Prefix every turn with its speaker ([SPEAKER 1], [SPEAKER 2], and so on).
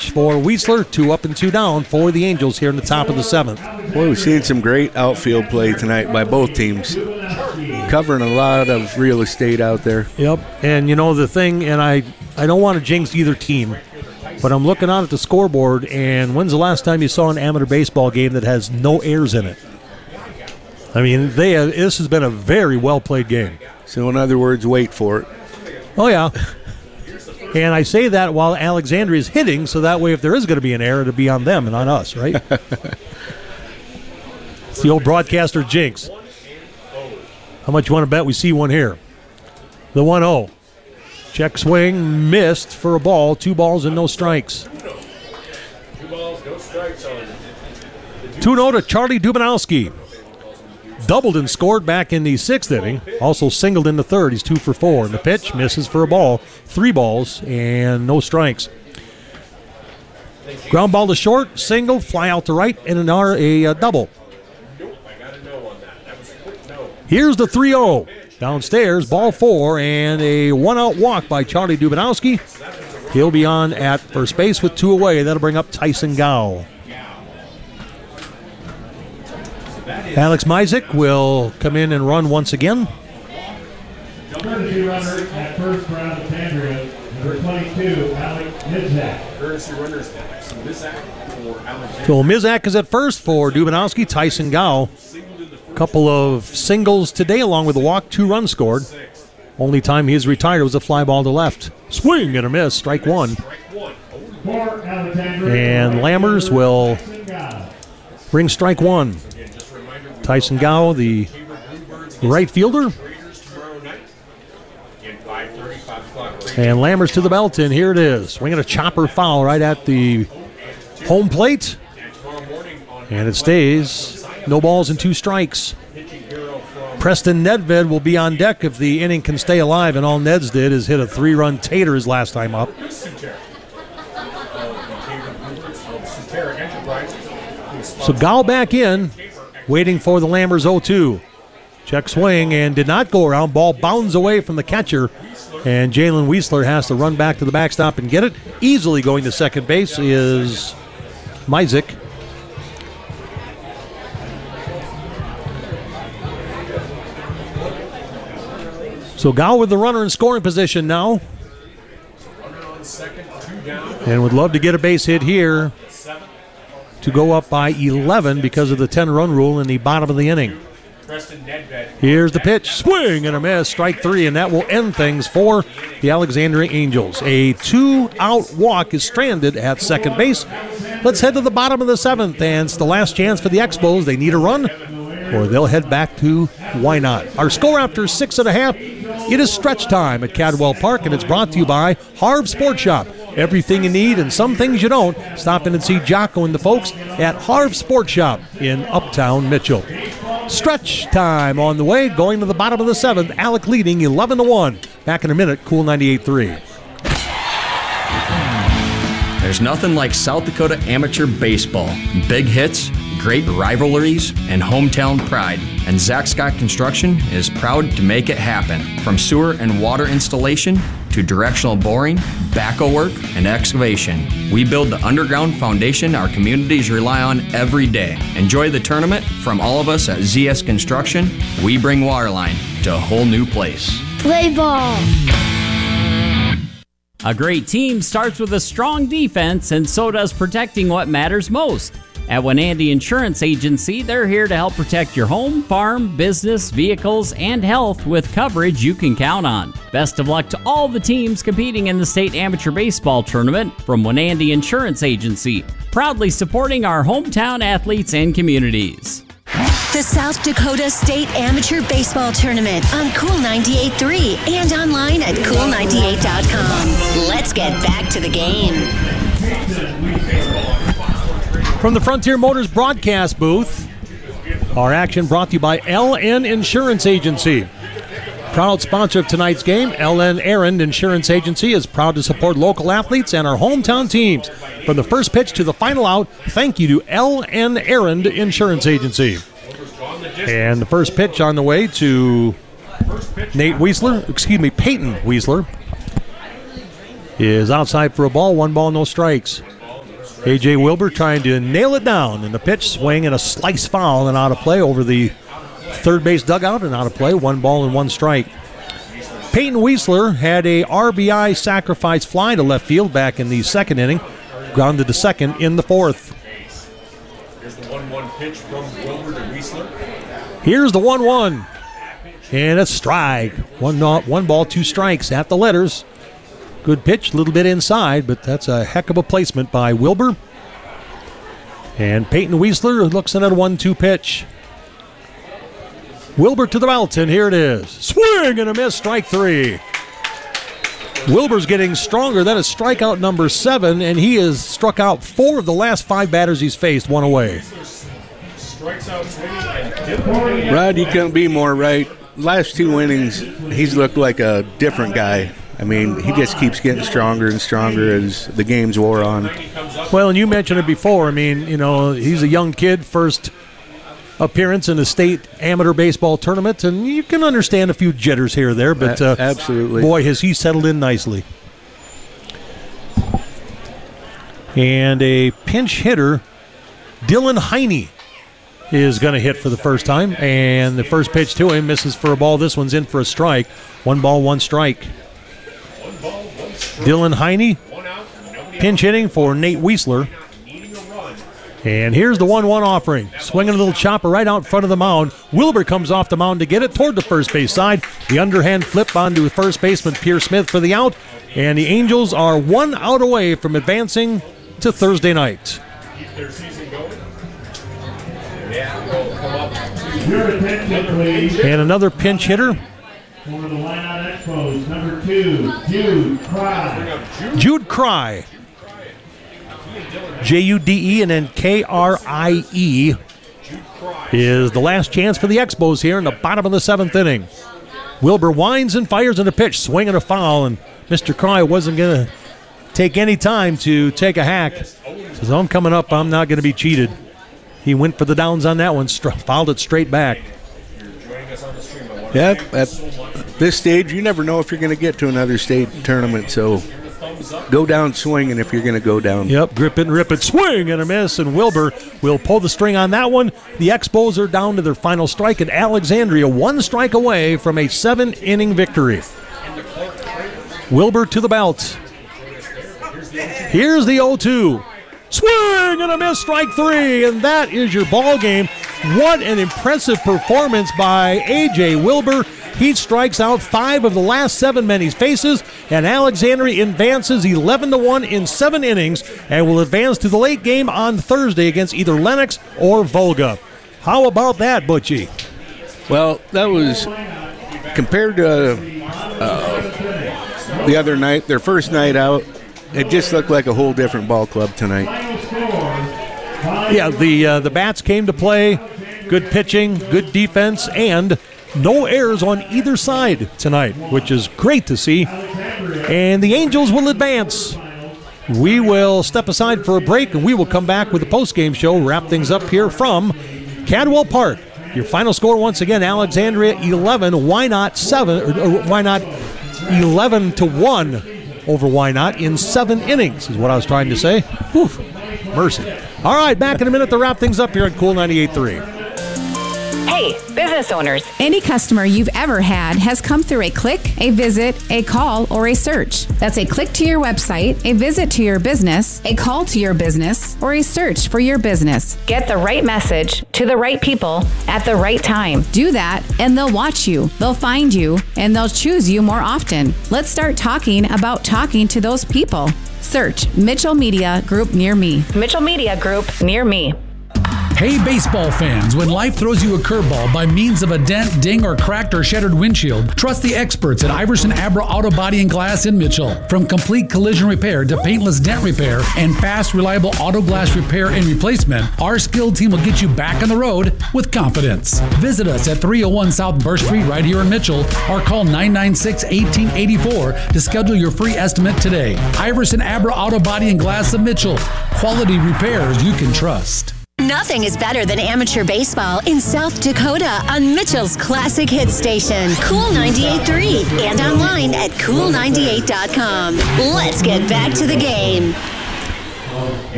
[SPEAKER 1] pitch for Weisler. 2 up and 2 down for the Angels here in the top of the 7th.
[SPEAKER 2] Boy, we've seen some great outfield play tonight by both teams. Covering a lot of real estate out there.
[SPEAKER 1] Yep, and you know the thing, and I don't want to jinx either team, but I'm looking out at the scoreboard, and when's the last time you saw an amateur baseball game that has no errors in it? I mean, this has been a very well-played game.
[SPEAKER 2] So in other words, wait for it.
[SPEAKER 1] Oh, yeah. And I say that while Alexandria is hitting, so that way if there is going to be an error, it'll be on them and on us, right? It's the old broadcaster jinx. How much you want to bet we see one here? The 1-0. Check swing, missed for a ball. 2 balls and no strikes.
[SPEAKER 3] 2 balls, no strikes on
[SPEAKER 1] 2-0 to Charlie Dubanowski. Doubled and scored back in the 6th inning. Also singled in the 3rd. He's 2 for 4. And the pitch misses for a ball. 3 balls and no strikes. Ground ball to short, single, fly out to right, and a double. Here's the 3-0. Downstairs, ball 4, and a 1-out walk by Charlie Dubanowski. He'll be on at first base with 2 away. That'll bring up Tyson Gow. Alex Mizek will come in and run once again.
[SPEAKER 4] Courtesy runner at first for Alexandria, number 22, Alex Mizak.
[SPEAKER 3] Courtesy runners, Mizak for Alexandria.
[SPEAKER 1] So Mizak is at first for Dubanowski. Tyson Gow. Couple of singles today along with a walk, 2 runs scored. Only time he has retired was a fly ball to left. Swing and a miss, strike 1. And Lammers will bring strike 1. Tyson Gow, the right fielder. And Lammers to the belt, and here it is. Swinging a chopper foul right at the home plate. And it stays. No balls and 2 strikes. Preston Nedved will be on deck if the inning can stay alive, and all Neds did is hit a 3-run tater his last time up. So Gow back in, waiting for the Lammers 0-2. Check swing and did not go around. Ball bounds away from the catcher, and Jalen Weisler has to run back to the backstop and get it. Easily going to second base is Mizek. So Gow with the runner in scoring position now. And would love to get a base hit here to go up by 11 because of the 10-run rule in the bottom of the inning. Here's the pitch. Swing and a miss. Strike 3, and that will end things for the Alexandria Angels. A 2-out walk is stranded at second base. Let's head to the bottom of the 7th, and it's the last chance for the Expos. They need a run, or they'll head back to why not. Our score after 6.5, it is stretch time at Cadwell Park, and it's brought to you by Harv Sports Shop. Everything you need and some things you don't. Stop in and see Jocko and the folks at Harv Sports Shop in Uptown Mitchell. Stretch time on the way, going to the bottom of the 7th. Alec leading 11-1. Back in a minute, Cool 98.3.
[SPEAKER 5] There's nothing like South Dakota amateur baseball. Big hits, great rivalries, and hometown pride. And Zach Scott Construction is proud to make it happen. From sewer and water installation to directional boring, backhoe work, and excavation. We build the underground foundation our communities rely on every day. Enjoy the tournament from all of us at ZS Construction. We bring Waterline to a whole new place.
[SPEAKER 6] Play ball.
[SPEAKER 7] A great team starts with a strong defense, and so does protecting what matters most. At Wenandy Insurance Agency, they're here to help protect your home, farm, business, vehicles, and health with coverage you can count on. Best of luck to all the teams competing in the state amateur baseball tournament from Wenandy Insurance Agency, proudly supporting our hometown athletes and communities.
[SPEAKER 6] The South Dakota State Amateur Baseball Tournament on Cool 98.3 and online at cool98.com. Let's get back to the game.
[SPEAKER 1] From the Frontier Motors broadcast booth, our action brought to you by LN Insurance Agency. Proud sponsor of tonight's game, LN Aaron Insurance Agency is proud to support local athletes and our hometown teams. From the first pitch to the final out, thank you to LN Aaron Insurance Agency. And the first pitch on the way to Peyton Weisler is outside for a ball, 1 ball, no strikes. A.J. Wilbur trying to nail it down, and the pitch, swing and a slice foul and out of play over the third base dugout and out of play. 1 ball and 1 strike. Peyton Weisler had a RBI sacrifice fly to left field back in the second inning, grounded to second in the fourth.
[SPEAKER 3] Here's the 1-1 pitch from Wilbur to Weisler.
[SPEAKER 1] Here's the 1-1, and a strike. 1 ball, 2 strikes at the letters. Good pitch, a little bit inside, but that's a heck of a placement by Wilbur. And Peyton Weisler looks at a 1-2 pitch. Wilbur to the belt, and here it is. Swing and a miss, strike 3. Wilbur's getting stronger. That is strikeout number 7, and he has struck out 4 of the last 5 batters he's faced, 1 away.
[SPEAKER 2] Rod, you couldn't be more right. Last 2 innings, he's looked like a different guy. I mean, he just keeps getting stronger and stronger as the games wore on.
[SPEAKER 1] Well, and you mentioned it before. I mean, you know, he's a young kid, first appearance in a state amateur baseball tournament, and you can understand a few jitters here or there, but
[SPEAKER 2] absolutely,
[SPEAKER 1] boy, has he settled in nicely. And a pinch hitter, Dylan Heine, is going to hit for the first time, and the first pitch to him misses for a ball. This one's in for a strike. 1 ball, 1 strike. Dylan Heine, pinch hitting for Nate Weisler. And here's the 1-1 offering. Swinging a little chopper right out in front of the mound. Wilbur comes off the mound to get it toward the first base side. The underhand flip onto first baseman Pierce Smith for the out. And the Angels are 1 out away from advancing to Thursday night.
[SPEAKER 3] Keep their season going. Yeah, we'll come up
[SPEAKER 4] Your attention, please.
[SPEAKER 1] And another pinch hitter.
[SPEAKER 4] For the Wynot Expos, number 2, Jude Cry.
[SPEAKER 1] Jude Cry. Jude and then Krie is the last chance for the Expos here in the bottom of the 7th inning. Wilbur winds and fires in a pitch, swinging a foul, and Mr. Cry wasn't going to take any time to take a hack. Says, I'm coming up, I'm not going to be cheated. He went for the downs on that one, fouled it straight back.
[SPEAKER 2] Yep, at this stage, you never know if you're going to get to another state tournament, so go down swinging if you're going to go down.
[SPEAKER 1] Yep, grip it and rip it, swing and a miss, and Wilbur will pull the string on that one. The Expos are down to their final strike at Alexandria, 1 strike away from a 7-inning victory. Wilbur to the belt. Here's the 0-2. Swing and a miss, strike 3, and that is your ball game. What an impressive performance by A.J. Wilbur. He strikes out 5 of the last 7 men he faces, and Alexandria advances 11-1 in 7 innings and will advance to the late game on Thursday against either Lennox or Volga. How about that, Butchie?
[SPEAKER 2] Well, that was compared to the other night, their first night out. It just looked like a whole different ball club tonight.
[SPEAKER 1] Yeah, the bats came to play. Good pitching, good defense, and no errors on either side tonight, which is great to see. And the Angels will advance. We will step aside for a break, and we will come back with the postgame show, wrap things up here from Cadwell Park. Your final score once again, Alexandria 11, Wynot 7, or Wynot 11-1 over Wynot in 7 innings, is what I was trying to say. Whew, mercy. All right, back in a minute to wrap things up here on Cool 98.3.
[SPEAKER 8] Hey, business owners.
[SPEAKER 9] Any customer you've ever had has come through a click, a visit, a call, or a search. That's a click to your website, a visit to your business, a call to your business, or a search for your business.
[SPEAKER 8] Get the right message to the right people at the right time.
[SPEAKER 9] Do that, and they'll watch you, they'll find you, and they'll choose you more often. Let's start talking about talking to those people. Search Mitchell Media Group near me.
[SPEAKER 8] Mitchell Media Group near me.
[SPEAKER 10] Hey, baseball fans, when life throws you a curveball by means of a dent, ding, or cracked or shattered windshield, trust the experts at Iverson Abra Auto Body and Glass in Mitchell. From complete collision repair to paintless dent repair and fast, reliable auto glass repair and replacement, our skilled team will get you back on the road with confidence. Visit us at 301 South Burr Street right here in Mitchell or call 996-1884 to schedule your free estimate today. Iverson Abra Auto Body and Glass of Mitchell. Quality repairs you can trust.
[SPEAKER 6] Nothing is better than amateur baseball in South Dakota on Mitchell's classic hit station, Cool 98.3, and online at cool98.com. Let's get back to the game.